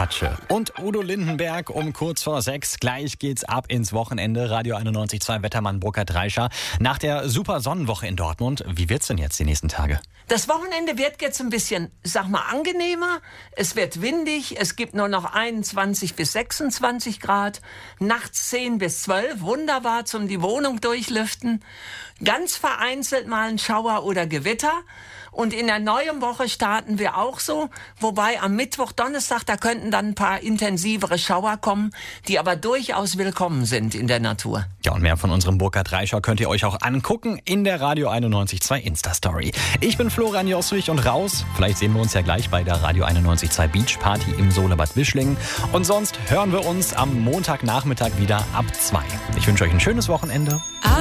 Apache und Udo Lindenberg um kurz vor 6. Gleich geht's ab ins Wochenende. Radio 91.2 Wettermann Burkhard Reischer. Nach der super Sonnenwoche in Dortmund, wie wird's denn jetzt die nächsten Tage? Das Wochenende wird jetzt ein bisschen, angenehmer. Es wird windig. Es gibt nur noch 21 bis 26 Grad. Nachts 10 bis 12. Wunderbar zum die Wohnung durchlüften. Ganz vereinzelt mal ein Schauer oder Gewitter. Und in der neuen Woche starten wir auch so. Wobei am Mittwoch, Donnerstag, da könnten dann ein paar intensivere Schauer kommen, die aber durchaus willkommen sind in der Natur. Ja, und mehr von unserem Burkhard Reischer könnt ihr euch auch angucken in der Radio 91.2 Insta-Story. Ich bin Florian Joswig und raus. Vielleicht sehen wir uns ja gleich bei der Radio 91.2 Beach Party im Solebad Wischlingen. Und sonst hören wir uns am Montagnachmittag wieder ab 2. Ich wünsche euch ein schönes Wochenende.